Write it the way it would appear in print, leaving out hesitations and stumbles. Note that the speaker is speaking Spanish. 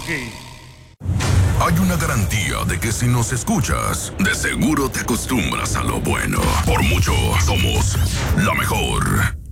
aquí. Hay una garantía de que si nos escuchas, de seguro te acostumbras a lo bueno. Por mucho, somos la mejor.